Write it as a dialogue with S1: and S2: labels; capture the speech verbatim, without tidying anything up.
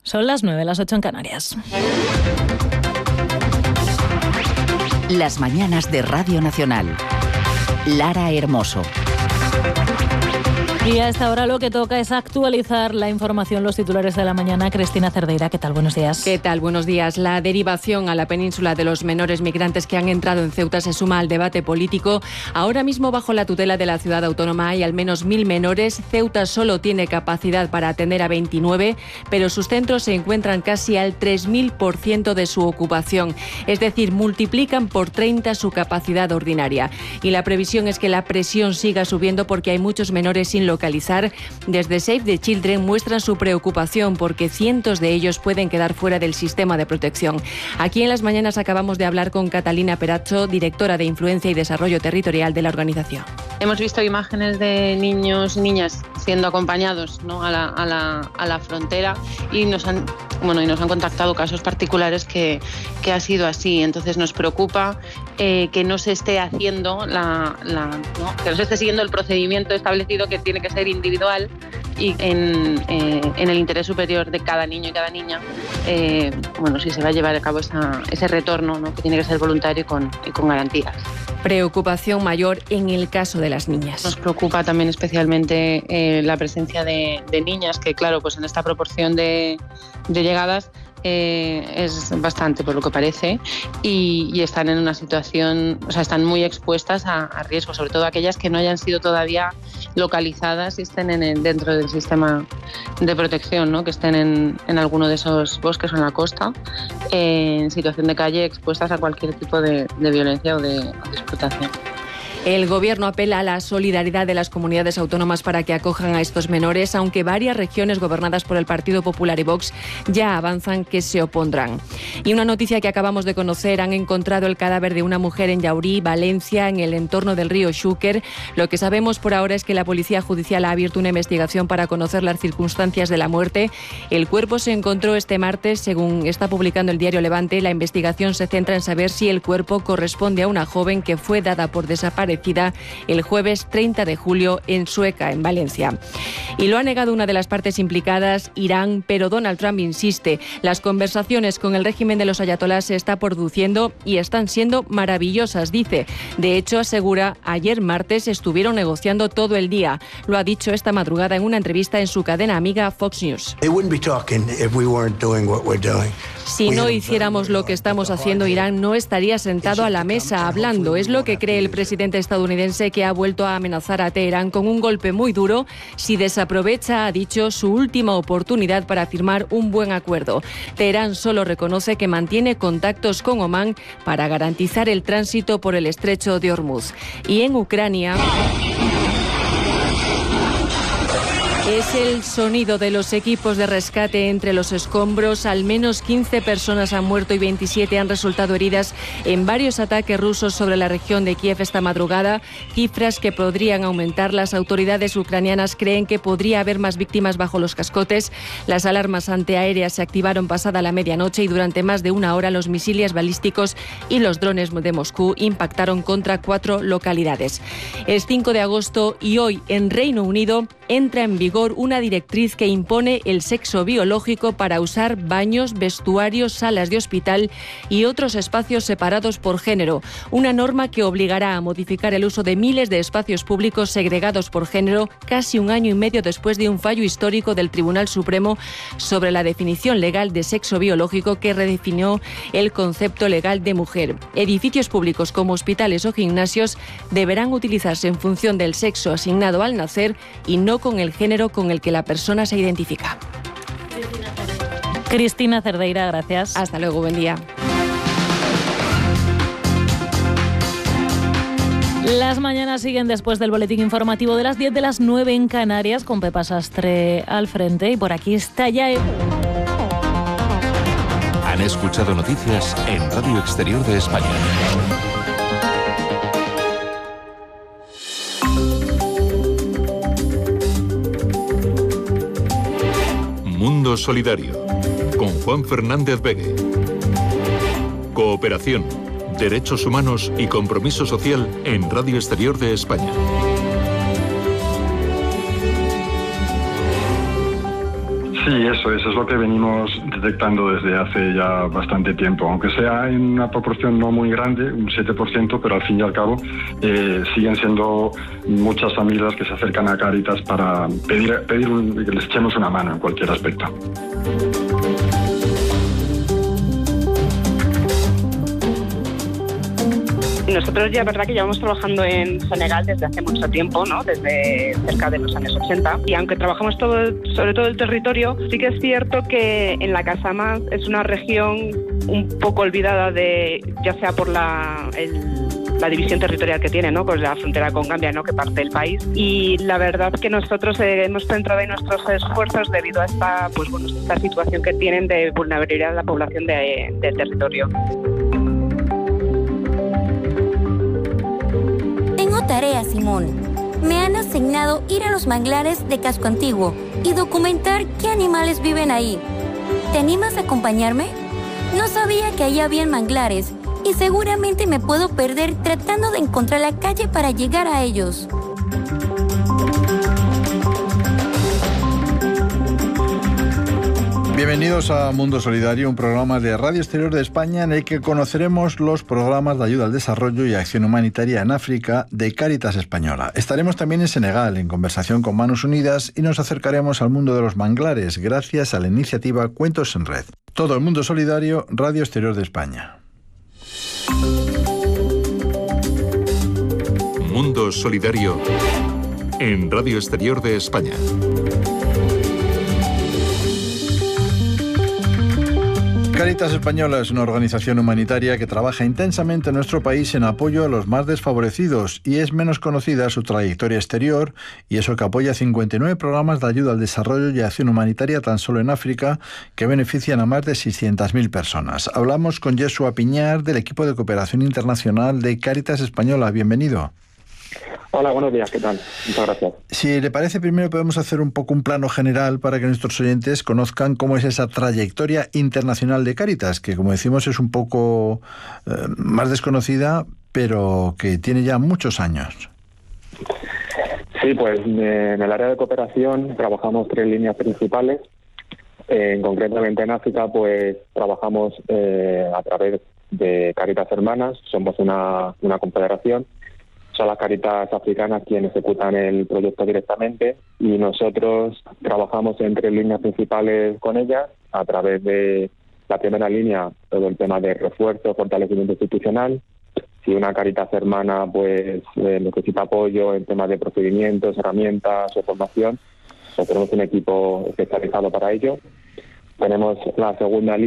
S1: Son las nueve, las ocho en Canarias.
S2: Las mañanas de Radio Nacional. Lara Hermoso.
S1: Y a esta hora lo que toca es actualizar la información, los titulares de la mañana. Cristina Cerdeira, ¿qué tal? Buenos días.
S3: ¿Qué tal? Buenos días. La derivación a la península de los menores migrantes que han entrado en Ceuta se suma al debate político. Ahora mismo, bajo la tutela de la ciudad autónoma, hay al menos mil menores. Ceuta solo tiene capacidad para atender a veintinueve, pero sus centros se encuentran casi al tres mil por ciento de su ocupación. Es decir, multiplican por treinta su capacidad ordinaria. Y la previsión es que la presión siga subiendo porque hay muchos menores sin localizar. Desde Save the Children muestran su preocupación porque cientos de ellos pueden quedar fuera del sistema de protección. Aquí en Las Mañanas acabamos de hablar con Catalina Peracho, directora de Influencia y Desarrollo Territorial de la organización.
S4: Hemos visto imágenes de niños y niñas siendo acompañados, ¿no?, a, la, a, la, a la frontera y nos han, bueno, y nos han contactado casos particulares que, que ha sido así. Entonces nos preocupa eh, que no se esté haciendo la, la ¿no? que no se esté siguiendo el procedimiento establecido, que tiene que ser individual y en, eh, en el interés superior de cada niño y cada niña. Eh, bueno, si se va a llevar a cabo esa, ese retorno, ¿no?, que tiene que ser voluntario y con, y con garantías.
S3: Preocupación mayor en el caso de las niñas.
S4: Nos preocupa también especialmente eh, la presencia de, de niñas, que claro, pues en esta proporción de, de llegadas eh, es bastante, por lo que parece, y, y están en una situación, o sea, están muy expuestas a, a riesgo, sobre todo aquellas que no hayan sido todavía localizadas y estén en el, dentro del sistema de protección, ¿no?, que estén en, en alguno de esos bosques o en la costa, eh, en situación de calle, expuestas a cualquier tipo de, de violencia o de, o de explotación.
S3: El Gobierno apela a la solidaridad de las comunidades autónomas para que acojan a estos menores, aunque varias regiones gobernadas por el Partido Popular y Vox ya avanzan que se opondrán. Y una noticia que acabamos de conocer: han encontrado el cadáver de una mujer en Llaurí, Valencia, en el entorno del río Xúquer. Lo que sabemos por ahora es que la Policía Judicial ha abierto una investigación para conocer las circunstancias de la muerte. El cuerpo se encontró este martes, según está publicando el diario Levante. La investigación se centra en saber si el cuerpo corresponde a una joven que fue dada por desaparecida el jueves treinta de julio en Sueca, en Valencia. Y lo ha negado una de las partes implicadas, Irán, pero Donald Trump insiste. Las conversaciones con el régimen de los ayatolás se está produciendo y están siendo maravillosas, dice. De hecho, asegura, ayer martes estuvieron negociando todo el día. Lo ha dicho esta madrugada en una entrevista en su cadena amiga Fox News. Si no hiciéramos lo que estamos haciendo, Irán no estaría sentado a la mesa hablando. Es lo que cree el presidente estadounidense, que ha vuelto a amenazar a Teherán con un golpe muy duro si desaprovecha, ha dicho, su última oportunidad para firmar un buen acuerdo. Teherán solo reconoce que mantiene contactos con Omán para garantizar el tránsito por el estrecho de Hormuz. Y en Ucrania... es el sonido de los equipos de rescate entre los escombros. Al menos quince personas han muerto y veintisiete han resultado heridas en varios ataques rusos sobre la región de Kiev esta madrugada, cifras que podrían aumentar. Las autoridades ucranianas creen que podría haber más víctimas bajo los cascotes. Las alarmas antiaéreas se activaron pasada la medianoche y durante más de una hora los misiles balísticos y los drones de Moscú impactaron contra cuatro localidades. Es cinco de agosto y hoy en Reino Unido entra en vigor una directriz que impone el sexo biológico para usar baños, vestuarios, salas de hospital y otros espacios separados por género. Una norma que obligará a modificar el uso de miles de espacios públicos segregados por género, casi un año y medio después de un fallo histórico del Tribunal Supremo sobre la definición legal de sexo biológico, que redefinió el concepto legal de mujer. Edificios públicos como hospitales o gimnasios deberán utilizarse en función del sexo asignado al nacer y no con el género con el que la persona se identifica.
S1: Cristina Cerdeira, gracias.
S3: Hasta luego, buen día.
S1: Las mañanas siguen después del boletín informativo de las diez, de las nueve en Canarias, con Pepa Sastre al frente, y por aquí está ya...
S5: Han escuchado noticias en Radio Exterior de España. Mundo Solidario, con Juan Fernández Begue. Cooperación, derechos humanos y compromiso social en Radio Exterior de España.
S6: Sí, eso, eso es lo que venimos detectando desde hace ya bastante tiempo, aunque sea en una proporción no muy grande, un siete por ciento, pero al fin y al cabo eh, siguen siendo muchas familias que se acercan a Cáritas para pedir, pedir un, que les echemos una mano en cualquier aspecto.
S7: Nosotros ya es verdad que llevamos trabajando en Senegal desde hace mucho tiempo, ¿no? Desde cerca de los años ochenta. Y aunque trabajamos todo, sobre todo el territorio, sí que es cierto que en la Casamance es una región un poco olvidada, de, ya sea por la, el, la división territorial que tiene, ¿no? Con la frontera con Gambia, ¿no? Que parte del país. Y la verdad que nosotros eh, hemos centrado en nuestros esfuerzos debido a esta, pues, bueno, esta situación que tienen de vulnerabilidad de la población de, del territorio.
S8: Tarea, Simón. Me han asignado ir a los manglares de Casco Antiguo y documentar qué animales viven ahí. ¿Te animas a acompañarme? No sabía que allá habían manglares y seguramente me puedo perder tratando de encontrar la calle para llegar a ellos.
S9: Bienvenidos a Mundo Solidario, un programa de Radio Exterior de España en el que conoceremos los programas de ayuda al desarrollo y acción humanitaria en África de Cáritas Española. Estaremos también en Senegal, en conversación con Manos Unidas, y nos acercaremos al mundo de los manglares, gracias a la iniciativa Cuentos en Red. Todo el Mundo Solidario, Radio Exterior de España.
S5: Mundo Solidario en Radio Exterior de España.
S9: Cáritas Española es una organización humanitaria que trabaja intensamente en nuestro país en apoyo a los más desfavorecidos, y es menos conocida su trayectoria exterior, y eso que apoya cincuenta y nueve programas de ayuda al desarrollo y acción humanitaria tan solo en África, que benefician a más de seiscientas mil personas. Hablamos con Yeshua Piñar, del equipo de cooperación internacional de Cáritas Española. Bienvenido.
S10: Hola, buenos días, ¿qué tal? Muchas gracias.
S9: Si le parece, primero podemos hacer un poco un plano general para que nuestros oyentes conozcan cómo es esa trayectoria internacional de Cáritas, que, como decimos, es un poco eh, más desconocida, pero que tiene ya muchos años.
S10: Sí, pues en el área de cooperación trabajamos tres líneas principales. Eh, concretamente en África, pues trabajamos eh, a través de Cáritas Hermanas. Somos una, una confederación. Son las Cáritas africanas quienes ejecutan el proyecto directamente, y nosotros trabajamos en tres líneas principales con ellas. A través de la primera línea, todo el tema de refuerzo, fortalecimiento institucional. Si una Cáritas hermana pues eh, necesita apoyo en temas de procedimientos, herramientas o formación, pues tenemos un equipo especializado para ello. Tenemos la segunda línea